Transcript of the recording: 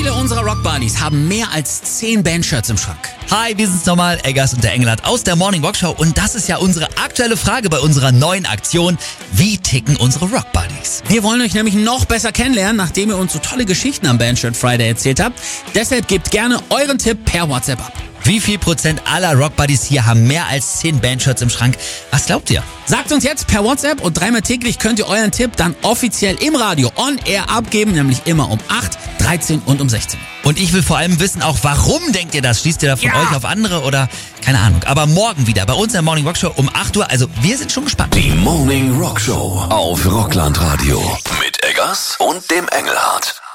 viele unserer Rockbuddies haben mehr als 10 Bandshirts im Schrank? Hi, wir sind's nochmal, Eggers und der Engelhardt aus der Morning Rock Show. Und das ist ja unsere aktuelle Frage bei unserer neuen Aktion. Wie ticken unsere Rockbuddies? Wir wollen euch nämlich noch besser kennenlernen, nachdem ihr uns so tolle Geschichten am Bandshirt Friday erzählt habt. Deshalb gebt gerne euren Tipp per WhatsApp ab. Wie viel Prozent aller Rockbuddies hier haben mehr als 10 Bandshirts im Schrank? Was glaubt ihr? Sagt uns jetzt per WhatsApp und 3-mal täglich könnt ihr euren Tipp dann offiziell im Radio on air abgeben, nämlich immer um 8, 13 und um 16. Und ich will vor allem wissen auch, warum denkt ihr das? Schließt ihr da von Ja. euch auf andere oder keine Ahnung. Aber morgen wieder bei uns in der Morning Rock Show um 8 Uhr. Also wir sind schon gespannt. Die Morning Rock Show auf Rockland Radio. Mit Eggers und dem Engelhardt.